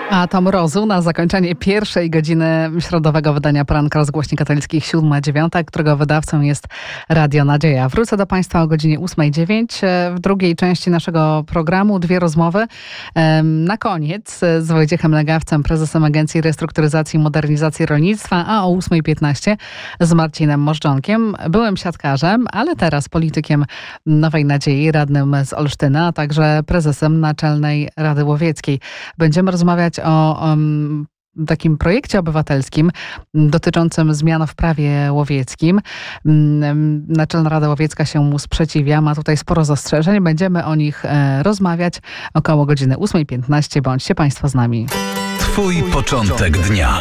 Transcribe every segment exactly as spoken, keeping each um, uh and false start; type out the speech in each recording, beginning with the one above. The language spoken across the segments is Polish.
A to mrozu na zakończenie pierwszej godziny środowego wydania poranka rozgłośni katolickich siódma dziewiąta, którego wydawcą jest Radio Nadzieja. Wrócę do Państwa o godzinie ósmej dziewięć. W drugiej części naszego programu dwie rozmowy. Na koniec z Wojciechem Legawcem, prezesem Agencji Restrukturyzacji i Modernizacji Rolnictwa, a o ósmej piętnaście z Marcinem Możdżonkiem. Byłem siatkarzem, ale teraz politykiem Nowej Nadziei, radnym z Olsztyna, a także prezesem Naczelnej Rady Łowieckiej. Będziemy rozmawiać o um, takim projekcie obywatelskim dotyczącym zmian w prawie łowieckim. Naczelna Rada Łowiecka się mu sprzeciwia, ma tutaj sporo zastrzeżeń. Będziemy o nich e, rozmawiać około godziny ósmej piętnaście. Bądźcie Państwo z nami. Twój początek dnia.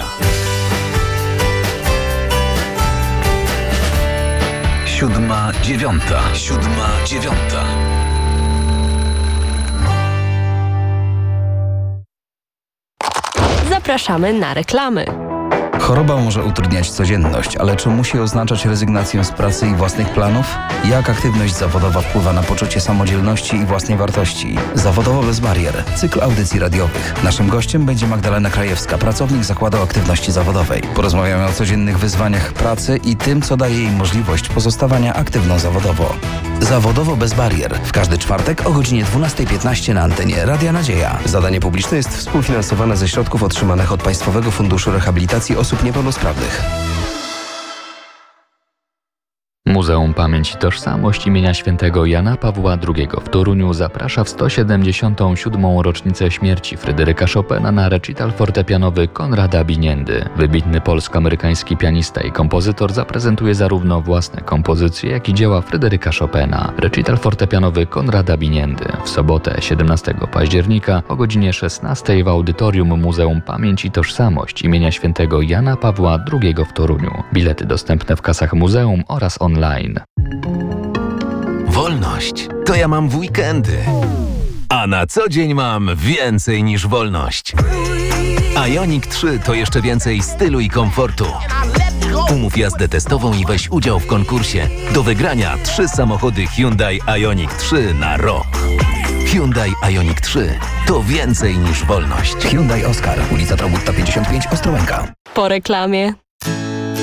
Siódma dziewiąta. Siódma dziewiąta. Zapraszamy na reklamy. Choroba może utrudniać codzienność, ale czy musi oznaczać rezygnację z pracy i własnych planów? Jak aktywność zawodowa wpływa na poczucie samodzielności i własnej wartości? Zawodowo bez barier. Cykl audycji radiowych. Naszym gościem będzie Magdalena Krajewska, pracownik Zakładu Aktywności Zawodowej. Porozmawiamy o codziennych wyzwaniach pracy i tym, co daje jej możliwość pozostawania aktywną zawodowo. Zawodowo bez barier. W każdy czwartek o godzinie dwunastej piętnaście na antenie Radia Nadzieja. Zadanie publiczne jest współfinansowane ze środków otrzymanych od Państwowego Funduszu Rehabilitacji Osób Niepełnosprawnych. Muzeum Pamięć i Tożsamość imienia świętego Jana Pawła drugiego w Toruniu zaprasza w sto siedemdziesiątą siódmą rocznicę śmierci Fryderyka Chopina na recital fortepianowy Konrada Biniendy. Wybitny polsko-amerykański pianista i kompozytor zaprezentuje zarówno własne kompozycje, jak i dzieła Fryderyka Chopina. Recital fortepianowy Konrada Biniendy w sobotę siedemnastego października o godzinie szesnastej w audytorium Muzeum Pamięć i Tożsamość imienia świętego Jana Pawła drugiego w Toruniu. Bilety dostępne w kasach muzeum oraz online. Wolność to ja mam w weekendy, a na co dzień mam więcej niż wolność. Ioniq trzy to jeszcze więcej stylu i komfortu. Umów jazdę testową i weź udział w konkursie. Do wygrania trzy samochody Hyundai Ioniq trzy na rok. Hyundai Ioniq trzy to więcej niż wolność. Hyundai Oscar, ulica Traugutta pięćdziesiąt pięć, Ostrołęka. Po reklamie.